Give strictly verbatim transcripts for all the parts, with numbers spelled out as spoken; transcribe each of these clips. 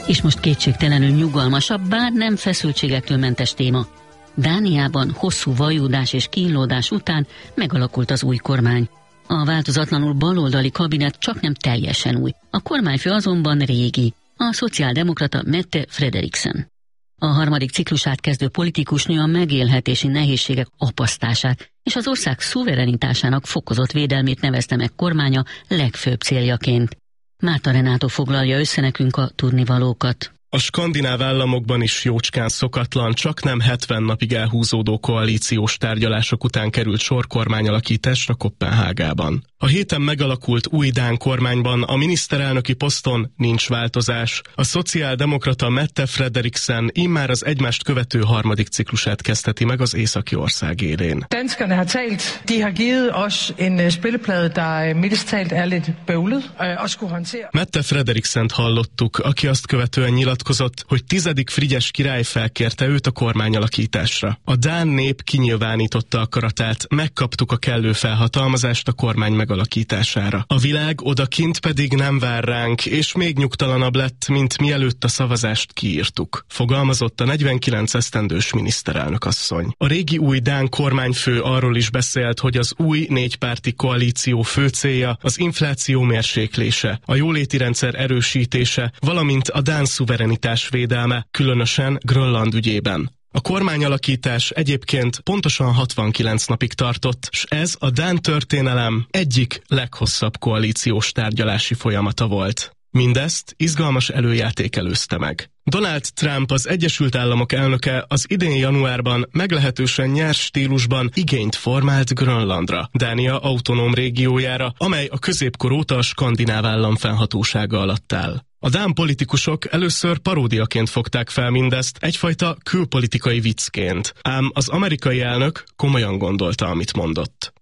És most kétségtelenül nyugalmasabb, bár nem feszültségektől mentes téma. Dániában hosszú vajúdás és kínlódás után megalakult az új kormány. A változatlanul baloldali kabinet csak nem teljesen új. A kormányfő azonban régi, a szociáldemokrata Mette Frederiksen. A harmadik ciklusát kezdő politikusnő a megélhetési nehézségek apasztását és az ország szuverenitásának fokozott védelmét nevezte meg kormánya legfőbb céljaként. Márta Renátó foglalja össze nekünk a tudnivalókat. A skandináv államokban is jócskán szokatlan, csak nem hetven napig elhúzódó koalíciós tárgyalások után került sor kormányalakításra Koppenhágában. A héten megalakult új dán kormányban a miniszterelnöki poszton nincs változás. A szociáldemokrata Mette Frederiksen immár az egymást követő harmadik ciklusát kezdheti meg az északi ország élén. Danskerne har talt, de har givet os en spilleplade, der mildest talt er lidt bøvlet og skulle håndtere. Mette Frederiksent hallottuk, aki azt követően nyilatkozott, hogy tizedik Frigyes király felkérte őt a kormányalakításra. A dán nép kinyilvánította akaratát, megkaptuk a kellő felhatalmazást a kormány megalakítására. A világ odakint pedig nem vár ránk, és még nyugtalanabb lett, mint mielőtt a szavazást kiírtuk, fogalmazott a negyvenkilenc esztendős miniszterelnök asszony. A régi új dán kormányfő arról is beszélt, hogy az új négypárti koalíció fő célja az infláció mérséklése, a jóléti rendszer erősítése, valamint a dán szuverenitás védelme, különösen Grönland ügyében. A kormányalakítás egyébként pontosan hatvankilenc napig tartott, s ez a dán történelem egyik leghosszabb koalíciós tárgyalási folyamata volt. Mindezt izgalmas előjáték előzte meg. Donald Trump, az Egyesült Államok elnöke az idén januárban meglehetősen nyers stílusban igényt formált Grönlandra, Dánia autonóm régiójára, amely a középkor óta a skandináv állam fennhatósága alatt áll. A dán politikusok először paródiaként fogták fel mindezt, egyfajta külpolitikai viccként. Ám az amerikai elnök komolyan gondolta, amit mondott.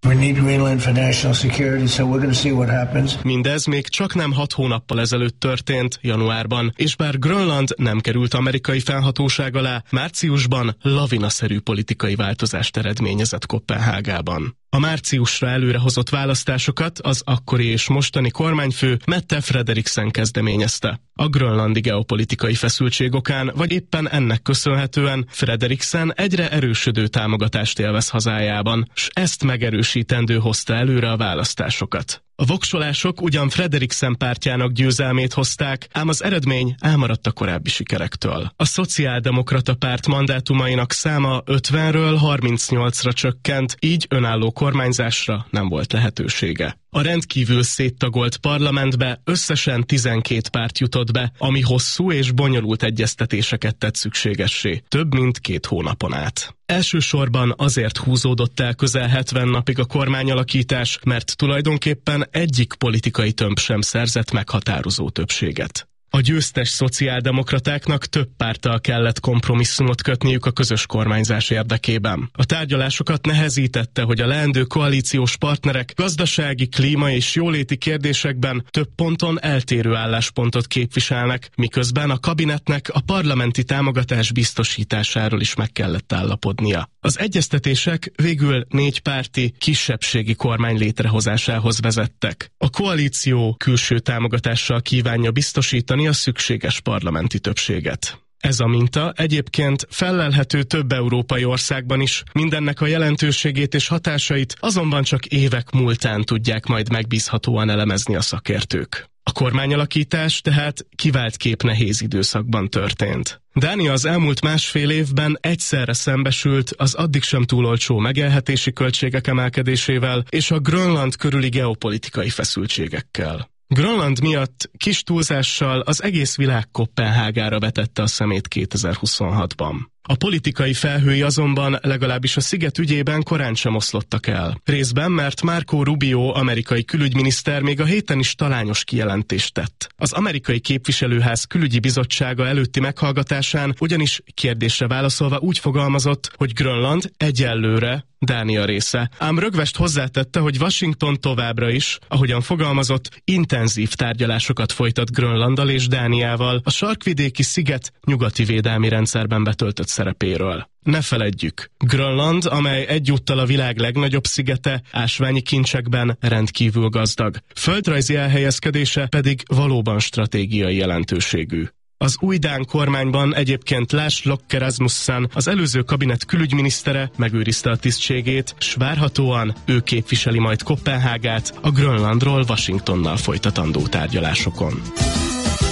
Mindez még csak nem hat hónappal ezelőtt történt, januárban, és bár Grönland nem került amerikai fennhatóság alá, márciusban lavinaszerű politikai változást eredményezett Koppenhágában. A márciusra előrehozott választásokat az akkori és mostani kormányfő Mette Frederiksen kezdeményezte. A grönlandi geopolitikai feszültség okán, vagy éppen ennek köszönhetően Frederiksen egyre erősödő támogatást élvez hazájában, s ezt megerősítendő hozta előre a választásokat. A voksolások ugyan Frederiksen pártjának győzelmét hozták, ám az eredmény elmaradt a korábbi sikerektől. A szociáldemokrata párt mandátumainak száma ötvenről harmincnyolcra csökkent, így önálló kormányzásra nem volt lehetősége. A rendkívül széttagolt parlamentbe összesen tizenkét párt jutott be, ami hosszú és bonyolult egyeztetéseket tett szükségessé, több mint két hónapon át. Elsősorban azért húzódott el közel hetven napig a kormányalakítás, mert tulajdonképpen egyik politikai tömb sem szerzett meghatározó többséget. A győztes szociáldemokratáknak több párttal kellett kompromisszumot kötniük a közös kormányzás érdekében. A tárgyalásokat nehezítette, hogy a leendő koalíciós partnerek gazdasági, klíma és jóléti kérdésekben több ponton eltérő álláspontot képviselnek, miközben a kabinetnek a parlamenti támogatás biztosításáról is meg kellett állapodnia. Az egyeztetések végül négypárti, kisebbségi kormány létrehozásához vezettek. A koalíció külső támogatással kívánja biztosítani a szükséges parlamenti többséget. Ez a minta egyébként fellelhető több európai országban is, mindennek a jelentőségét és hatásait azonban csak évek múltán tudják majd megbízhatóan elemezni a szakértők. A kormányalakítás tehát kivált kép nehéz időszakban történt. Dánia az elmúlt másfél évben egyszerre szembesült az addig sem túl olcsó megélhetési költségek emelkedésével és a Grönland körüli geopolitikai feszültségekkel. Grönland miatt kis túlzással az egész világ Koppenhágára vetette a szemét kétezer-huszonhatban. A politikai felhői azonban legalábbis a sziget ügyében korán sem oszlottak el. Részben, mert Marco Rubio amerikai külügyminiszter még a héten is talányos kijelentést tett. Az amerikai képviselőház külügyi bizottsága előtti meghallgatásán ugyanis kérdésre válaszolva úgy fogalmazott, hogy Grönland egyelőre Dánia része. Ám rögvest hozzátette, hogy Washington továbbra is, ahogyan fogalmazott, intenzív tárgyalásokat folytat Grönlanddal és Dániával a sarkvidéki sziget nyugati védelmi rendszerben betöltött szerepéről. Ne feledjük, Grönland, amely egyúttal a világ legnagyobb szigete, ásványi kincsekben rendkívül gazdag. Földrajzi elhelyezkedése pedig valóban stratégiai jelentőségű. Az új dán kormányban egyébként Lars Løkke Rasmussen, az előző kabinet külügyminisztere megőrizte a tisztségét, s várhatóan ő képviseli majd Koppenhágát a Grönlandról Washingtonnal folytatandó tárgyalásokon.